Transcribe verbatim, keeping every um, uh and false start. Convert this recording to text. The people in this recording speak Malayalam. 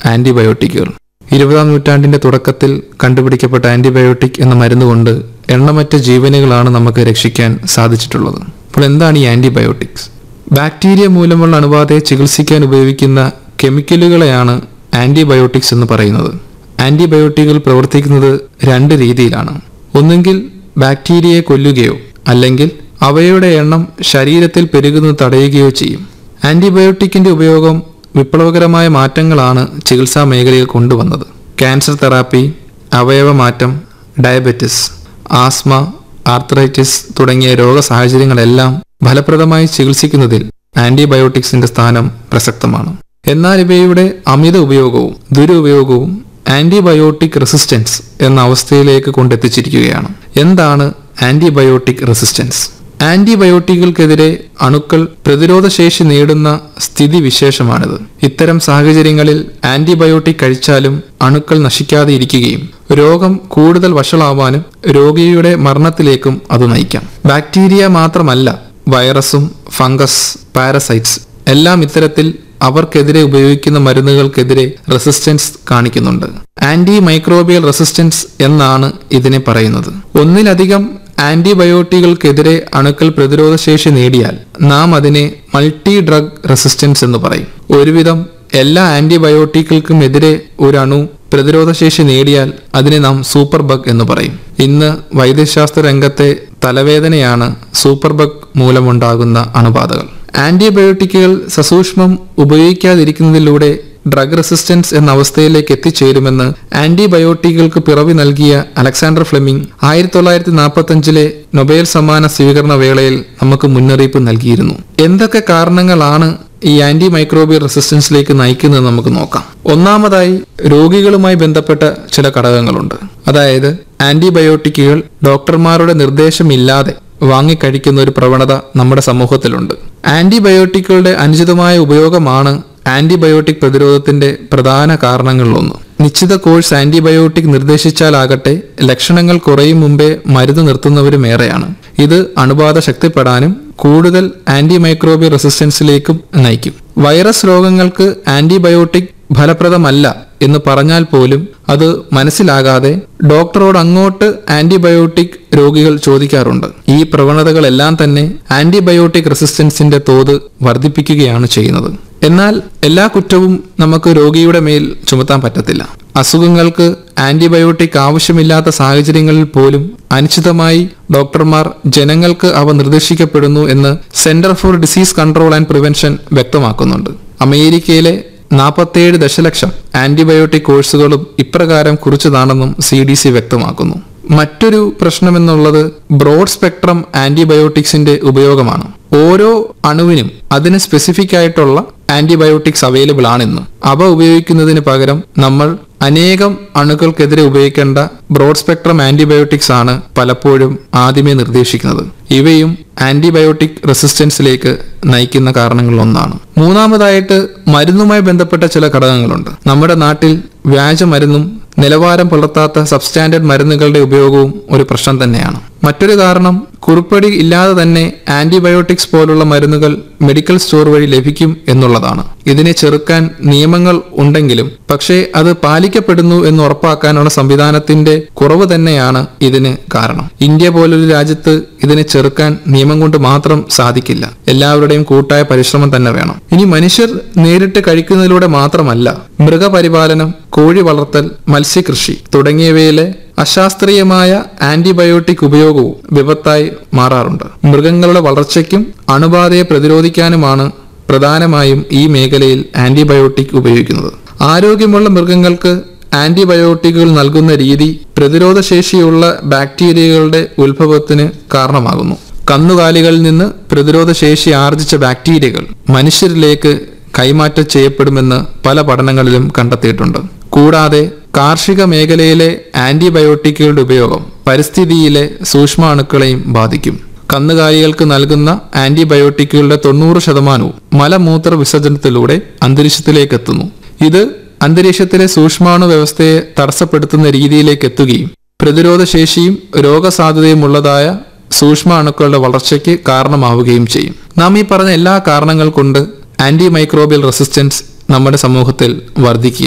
ആന്റിബയോട്ടിക്കുകൾ. ഇരുപതാം നൂറ്റാണ്ടിന്റെ തുടക്കത്തിൽ കണ്ടുപിടിക്കപ്പെട്ട ആന്റിബയോട്ടിക് എന്ന മരുന്നുകൊണ്ട് എണ്ണമറ്റ ജീവനുകളാണ് നമുക്ക് രക്ഷിക്കാൻ സാധിച്ചിട്ടുള്ളത്. അപ്പോൾ എന്താണ് ഈ ആന്റിബയോട്ടിക്സ്? ബാക്ടീരിയ മൂലമുള്ള അണുബാധയെ ചികിത്സിക്കാൻ ഉപയോഗിക്കുന്ന കെമിക്കലുകളെയാണ് ആന്റിബയോട്ടിക്സ് എന്ന് പറയുന്നത്. ആന്റിബയോട്ടിക്കുകൾ പ്രവർത്തിക്കുന്നത് രണ്ട് രീതിയിലാണ്. ഒന്നുകിൽ ബാക്ടീരിയയെ കൊല്ലുകയോ അല്ലെങ്കിൽ അവയുടെ എണ്ണം ശരീരത്തിൽ പെരുകുന്നത് തടയുകയോ ചെയ്യും. ആന്റിബയോട്ടിക്കിന്റെ ഉപയോഗം വിപ്ലവകരമായ മാറ്റങ്ങളാണ് ചികിത്സാ മേഖലയിൽ കൊണ്ടുവന്നത്. Cancer therapy, അവയവമാറ്റം, diabetes, asthma, arthritis തുടങ്ങിയ രോഗസാഹചര്യങ്ങളെല്ലാം ഫലപ്രദമായി ചികിത്സിക്കുന്നതിൽ ആന്റിബയോട്ടിക്സിന്റെ സ്ഥാനം പ്രസക്തമാണ്. എന്നാൽ ഇവയുടെ അമിത ഉപയോഗവും ദുരുപയോഗവും ആന്റിബയോട്ടിക് റെസിസ്റ്റൻസ് എന്ന അവസ്ഥയിലേക്ക് കൊണ്ടെത്തിച്ചിരിക്കുകയാണ്. എന്താണ് ആന്റിബയോട്ടിക് റെസിസ്റ്റൻസ്? ആന്റിബയോട്ടിക്കുകൾക്കെതിരെ അണുക്കൾ പ്രതിരോധശേഷി നേടുന്ന സ്ഥിതിവിശേഷമാണിത്. ഇത്തരം സാഹചര്യങ്ങളിൽ ആന്റിബയോട്ടിക് കഴിച്ചാലും അണുക്കൾ നശിക്കാതെ ഇരിക്കുകയും രോഗം കൂടുതൽ വഷളാവാനും രോഗിയുടെ മരണത്തിലേക്കും അത് നയിക്കാം. ബാക്ടീരിയ മാത്രമല്ല, വൈറസും ഫംഗസ്, പാരസൈറ്റ്സ് എല്ലാം ഇത്തരത്തിൽ അവർക്കെതിരെ ഉപയോഗിക്കുന്ന മരുന്നുകൾക്കെതിരെ റെസിസ്റ്റൻസ് കാണിക്കുന്നുണ്ട്. ആന്റി മൈക്രോബിയൽ റെസിസ്റ്റൻസ് എന്നാണ് ഇതിനെ പറയുന്നത്. ഒന്നിലധികം ആന്റിബയോട്ടിക്കുകൾക്കെതിരെ അണുക്കൾ പ്രതിരോധശേഷി നേടിയാൽ നാം അതിനെ മൾട്ടി ഡ്രഗ് റെസിസ്റ്റൻസ് എന്ന് പറയും. ഒരുവിധം എല്ലാ ആന്റിബയോട്ടിക്കുകൾക്കും എതിരെ ഒരു അണു പ്രതിരോധശേഷി നേടിയാൽ അതിനെ നാം സൂപ്പർ ബഗ് എന്ന് പറയും. ഇന്ന് വൈദ്യശാസ്ത്ര രംഗത്തെ തലവേദനയാണ് സൂപ്പർ ബഗ് മൂലമുണ്ടാകുന്ന അണുബാധകൾ. ആന്റിബയോട്ടിക്കുകൾ സസൂക്ഷ്മം ഉപയോഗിക്കാതിരിക്കുന്നതിലൂടെ ഡ്രഗ് റെസിസ്റ്റൻസ് എന്ന അവസ്ഥയിലേക്ക് എത്തിച്ചേരുമെന്ന് ആന്റിബയോട്ടിക്കുകൾക്ക് പിറവി നൽകിയ അലക്സാണ്ടർ ഫ്ലെമിംഗ് ആയിരത്തി തൊള്ളായിരത്തി നാൽപ്പത്തി അഞ്ചിലെ നൊബേൽ സമ്മാന സ്വീകരണ വേളയിൽ നമുക്ക് മുന്നറിയിപ്പ് നൽകിയിരുന്നു. എന്തൊക്കെ കാരണങ്ങളാണ് ഈ ആന്റി മൈക്രോബിയൽ റെസിസ്റ്റൻസിലേക്ക് നയിക്കുന്നത് നമുക്ക് നോക്കാം. ഒന്നാമതായി രോഗികളുമായി ബന്ധപ്പെട്ട ചില ഘടകങ്ങളുണ്ട്. അതായത് ആന്റിബയോട്ടിക്കുകൾ ഡോക്ടർമാരുടെ നിർദ്ദേശമില്ലാതെ വാങ്ങിക്കഴിക്കുന്ന ഒരു പ്രവണത നമ്മുടെ സമൂഹത്തിലുണ്ട്. ആന്റിബയോട്ടിക്കുകളുടെ അനുചിതമായ ഉപയോഗമാണ് ആന്റിബയോട്ടിക് പ്രതിരോധത്തിന്റെ പ്രധാന കാരണങ്ങളിലൊന്ന്. നിശ്ചിത കോഴ്സ് ആന്റിബയോട്ടിക് നിർദ്ദേശിച്ചാലാകട്ടെ ലക്ഷണങ്ങൾ കുറയും മുമ്പേ മരുന്ന് നിർത്തുന്നവരും ഏറെയാണ്. ഇത് അണുബാധ ശക്തിപ്പെടാനും കൂടുതൽ ആന്റി മൈക്രോബിയൽ റെസിസ്റ്റൻസിലേക്കും നയിക്കും. വൈറസ് രോഗങ്ങൾക്ക് ആന്റിബയോട്ടിക് ഫലപ്രദമല്ല എന്ന് പറഞ്ഞാൽ പോലും അത് മനസ്സിലാകാതെ ഡോക്ടറോട് അങ്ങോട്ട് ആന്റിബയോട്ടിക് രോഗികൾ ചോദിക്കാറുണ്ട്. ഈ പ്രവണതകളെല്ലാം തന്നെ ആന്റിബയോട്ടിക് റെസിസ്റ്റൻസിന്റെ തോത് വർദ്ധിപ്പിക്കുകയാണ് ചെയ്യുന്നത്. എന്നാൽ എല്ലാ കുറ്റവും നമുക്ക് രോഗിയുടെ മേൽ ചുമത്താൻ പറ്റത്തില്ല. അസുഖങ്ങൾക്ക് ആന്റിബയോട്ടിക് ആവശ്യമില്ലാത്ത സാഹചര്യങ്ങളിൽ പോലും അനിശ്ചിതമായി ഡോക്ടർമാർ ജനങ്ങൾക്ക് അവ നിർദ്ദേശിക്കപ്പെടുന്നു എന്ന് centre for disease control and prevention വ്യക്തമാക്കുന്നുണ്ട്. അമേരിക്കയിലെ നാൽപ്പത്തിയേഴ് ദശലക്ഷം ആന്റിബയോട്ടിക് കോഴ്സുകളും ഇപ്രകാരം കുറിച്ചതാണെന്നും സി ഡി സി വ്യക്തമാക്കുന്നു. മറ്റൊരു പ്രശ്നമെന്നുള്ളത് ബ്രോഡ് സ്പെക്ട്രം ആന്റിബയോട്ടിക്സിന്റെ ഉപയോഗമാണ്. ഓരോ അണുവിനും അതിന് സ്പെസിഫിക് ആയിട്ടുള്ള ആന്റിബയോട്ടിക്സ് അവൈലബിൾ ആണെന്ന്. അവ ഉപയോഗിക്കുന്നതിന് പകരം നമ്മൾ അനേകം അണുക്കൾക്കെതിരെ ഉപയോഗിക്കേണ്ട ബ്രോഡ് സ്പെക്ട്രം ആന്റിബയോട്ടിക്സ് ആണ് പലപ്പോഴും ആദ്യമേ നിർദ്ദേശിക്കുന്നത്. ഇവയും ആന്റിബയോട്ടിക് റെസിസ്റ്റൻസിലേക്ക് നയിക്കുന്ന കാരണങ്ങളിലൊന്നാണ്. മൂന്നാമതായിട്ട് മരുന്നുമായി ബന്ധപ്പെട്ട ചില ഘടകങ്ങളുണ്ട്. നമ്മുടെ നാട്ടിൽ വ്യാജമരുന്നും നിലവാരം പുലർത്താത്ത സബ്സ്റ്റാൻഡേർഡ് മരുന്നുകളുടെ ഉപയോഗവും ഒരു പ്രശ്നം തന്നെയാണ്. മറ്റൊരു കാരണം കുറിപ്പടി ഇല്ലാതെ തന്നെ ആന്റിബയോട്ടിക്സ് പോലുള്ള മരുന്നുകൾ മെഡിക്കൽ സ്റ്റോർ വഴി ലഭിക്കും എന്നുള്ളതാണ്. ഇതിനെ ചെറുക്കാൻ നിയമങ്ങൾ ഉണ്ടെങ്കിലും പക്ഷേ അത് പാലിക്കപ്പെടുന്നു എന്ന് ഉറപ്പാക്കാനുള്ള സംവിധാനത്തിന്റെ കുറവ് തന്നെയാണ് ഇതിന് കാരണം. ഇന്ത്യ പോലൊരു രാജ്യത്ത് ഇതിനെ ചെറുക്കാൻ നിയമം കൊണ്ട് മാത്രം സാധിക്കില്ല. എല്ലാവരുടെയും കൂട്ടായ പരിശ്രമം തന്നെ വേണം. ഇനി മനുഷ്യർ നേരിട്ട് കഴിക്കുന്നതിലൂടെ മാത്രമല്ല, മൃഗപരിപാലനം, കോഴി വളർത്തൽ, മത്സ്യകൃഷി തുടങ്ങിയവയിലെ അശാസ്ത്രീയമായ ആന്റിബയോട്ടിക് ഉപയോഗവും വിപത്തായി മാറാറുണ്ട്. മൃഗങ്ങളുടെ വളർച്ചയ്ക്കും അണുബാധയെ പ്രതിരോധിക്കാനുമാണ് പ്രധാനമായും ഈ മേഖലയിൽ ആന്റിബയോട്ടിക് ഉപയോഗിക്കുന്നത്. ആരോഗ്യമുള്ള മൃഗങ്ങൾക്ക് ആന്റിബയോട്ടിക്കുകൾ നൽകുന്ന രീതി പ്രതിരോധശേഷിയുള്ള ബാക്ടീരിയകളുടെ ഉത്ഭവത്തിന് കാരണമാകുന്നു. കന്നുകാലികളിൽ നിന്ന് പ്രതിരോധശേഷി ആർജിച്ച ബാക്ടീരിയകൾ മനുഷ്യരിലേക്ക് കൈമാറ്റം ചെയ്യപ്പെടുമെന്ന് പല പഠനങ്ങളിലും കണ്ടെത്തിയിട്ടുണ്ട്. കൂടാതെ കാർഷിക മേഖലയിലെ ആന്റിബയോട്ടിക്കുകളുടെ ഉപയോഗം പരിസ്ഥിതിയിലെ സൂക്ഷ്മാണുക്കളെയും ബാധിക്കും. കന്നുകാലികൾക്ക് നൽകുന്ന ആന്റിബയോട്ടിക്കുകളുടെ തൊണ്ണൂറ് ശതമാനവും മലമൂത്ര വിസർജനത്തിലൂടെ അന്തരീക്ഷത്തിലേക്ക് എത്തുന്നു. ഇത് അന്തരീക്ഷത്തിലെ സൂക്ഷ്മാണു വ്യവസ്ഥയെ തടസ്സപ്പെടുത്തുന്ന രീതിയിലേക്ക് എത്തുകയും പ്രതിരോധശേഷിയും രോഗസാധ്യതയുമുള്ളതായ സൂക്ഷ്മാണുക്കളുടെ വളർച്ചയ്ക്ക് കാരണമാവുകയും ചെയ്യും. നാം ഈ പറഞ്ഞ എല്ലാ കാരണങ്ങൾ കൊണ്ട് ആന്റി മൈക്രോബിയൽ റെസിസ്റ്റൻസ് നമ്മുടെ സമൂഹത്തിൽ വർദ്ധിക്കുക.